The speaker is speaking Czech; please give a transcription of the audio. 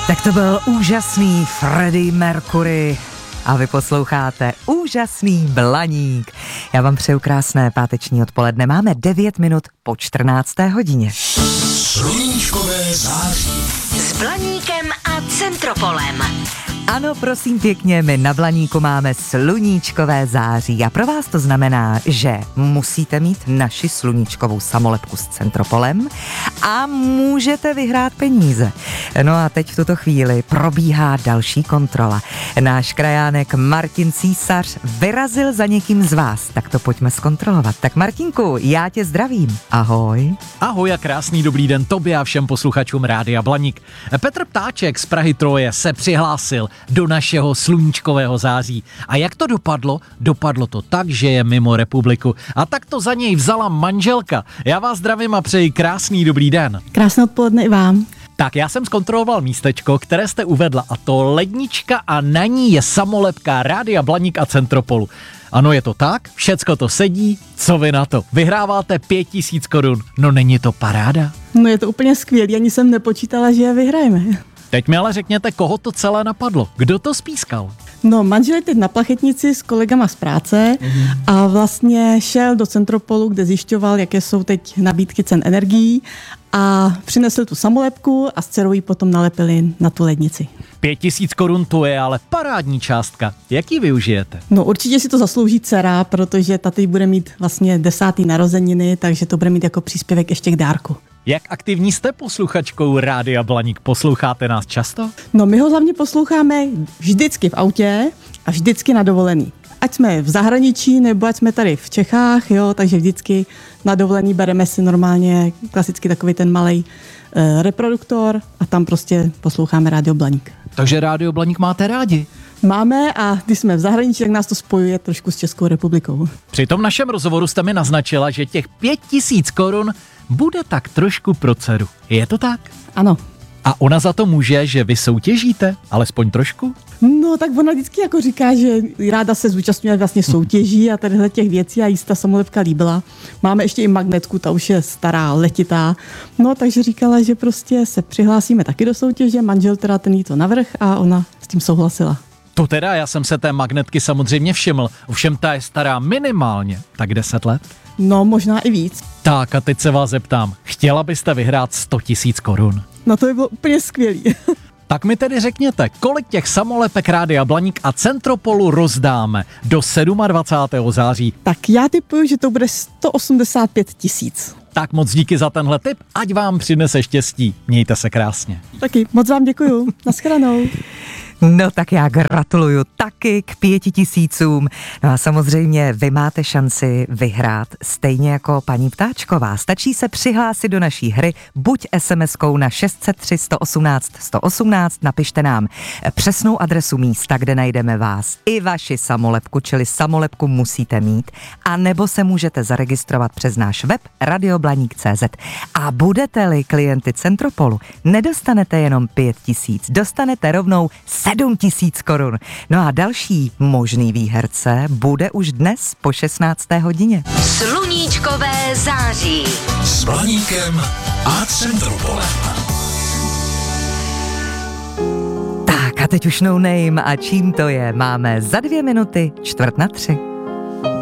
Tak to byl úžasný Freddie Mercury a vy posloucháte úžasný Blaník. Já vám přeju krásné páteční odpoledne. Máme 9 minut po 14. hodině. Sluníčkové září. S Blaníkem a Centropolem. Ano, prosím pěkně, my na Blaníku máme sluníčkové září a pro vás to znamená, že musíte mít naši sluníčkovou samolepku s Centropolem a můžete vyhrát peníze. No a teď v tuto chvíli probíhá další kontrola. Náš krajánek Martin Císař vyrazil za někým z vás, tak to pojďme zkontrolovat. Tak Martinku, já tě zdravím. Ahoj. Ahoj a krásný dobrý den tobě a všem posluchačům Rádia Blaník. Petr Ptáček z Prahy Troje se přihlásil do našeho sluníčkového září. A jak to dopadlo? Dopadlo to tak, že je mimo republiku. A tak to za něj vzala manželka. Já vás zdravím a přeji krásný dobrý den. Krásné odpoledne i vám. Tak já jsem zkontroloval místečko, které jste uvedla, a to lednička a na ní je samolepka Rádia Blaník a Centropolu. Ano, je to tak, všecko to sedí, co vy na to? Vyhráváte 5000 korun, no není to paráda? No je to úplně skvělý, ani jsem nepočítala, že je vyhrajeme. Teď mi ale řekněte, koho to celé napadlo, kdo to spískal? No, manžel je teď na plachetnici s kolegama z práce a vlastně šel do Centropolu, kde zjišťoval, jaké jsou teď nabídky cen energií a přinesl tu samolepku a s dcerou ji potom nalepili na tu lednici. 5000 korun to je ale parádní částka. Jak ji využijete? No určitě si to zaslouží dcera, protože ta teď bude mít vlastně 10. narozeniny, takže to bude mít jako příspěvek ještě k dárku. Jak aktivní jste posluchačkou Rádia Blaník? Posloucháte nás často? No my ho hlavně posloucháme vždycky v autě a vždycky na dovolený. Ať jsme v zahraničí, nebo ať jsme tady v Čechách, jo, takže vždycky na dovolený bereme si normálně klasicky takový ten malej reproduktor a tam prostě posloucháme Rádio Blaník. Takže Rádio Blaník máte rádi? Máme a když jsme v zahraničí, tak nás to spojuje trošku s Českou republikou. Při tom našem rozhovoru jste mi naznačila, že těch 5000 korun bude tak trošku pro dceru. Je to tak? Ano. A ona za to může, že vy soutěžíte? Alespoň trošku? No tak ona vždycky jako říká, že ráda se zúčastňuje vlastně soutěží a tadyhle těch věcí a jí se ta samolepka líbila. Máme ještě i magnetku, ta už je stará, letitá. No takže říkala, že prostě se přihlásíme taky do soutěže, manžel teda ten jí to navrh a ona s tím souhlasila. To teda, já jsem se té magnetky samozřejmě všiml, ovšem ta je stará minimálně tak 10 let. No možná i víc. Tak a teď se vás zeptám, chtěla byste vyhrát 100 000 korun? No to by bylo úplně skvělý. Tak mi tedy řekněte, kolik těch samolepek Rádia Blaník a Centropolu rozdáme do 27. září? Tak já tipuju, že to bude 185 000. Tak moc díky za tenhle tip, ať vám přinese štěstí. Mějte se krásně. Taky moc vám děkuju. Naschledanou. No tak já gratuluju taky k 5000. No a samozřejmě vy máte šanci vyhrát stejně jako paní Ptáčková. Stačí se přihlásit do naší hry buď SMS-kou na 603 118 118, napište nám přesnou adresu místa, kde najdeme vás i vaši samolepku, čili samolepku musíte mít, a nebo se můžete zaregistrovat přes náš web radioblaník.cz. A budete-li klienty Centropolu, nedostanete jenom 5000, dostanete rovnou 7000 korun. No a další možný výherce bude už dnes po 16. hodině. Sluníčkové září. S Blaníkem a Centropolem. Tak a teď už no name a čím to je? Máme za 2 minuty 2:45.